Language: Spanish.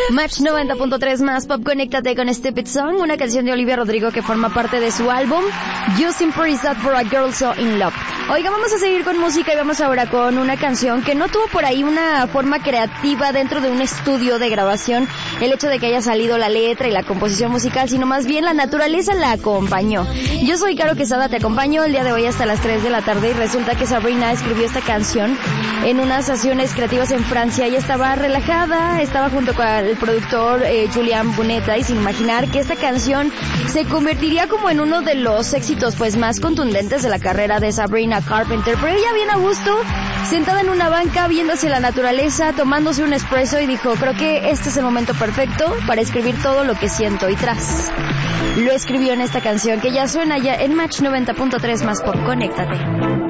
Match 90.3 más Pop, conéctate con Stupid Song, una canción de Olivia Rodrigo que forma parte de su álbum You Seem Pretty Sad for a Girl So In Love. Oiga, vamos a seguir con música y vamos ahora con una canción que no tuvo por ahí una forma creativa dentro de un estudio de grabación, el hecho de que haya salido la letra y la composición musical, sino más bien la naturaleza la acompañó. Yo soy Caro Quesada, te acompaño el día de hoy hasta las 3 de la tarde y resulta que Sabrina escribió esta canción en unas sesiones creativas en Francia. Ella estaba relajada, estaba junto con el productor Julian Bunetta y sin imaginar que esta canción se convertiría como en uno de los éxitos pues más contundentes de la carrera de Sabrina Carpenter, pero ella bien a gusto, sentada en una banca, viéndose la naturaleza, tomándose un espresso y dijo, creo que este es el momento perfecto para escribir todo lo que siento y tras. Lo escribió en esta canción que ya suena ya en Match 90.3 más Pop, conéctate.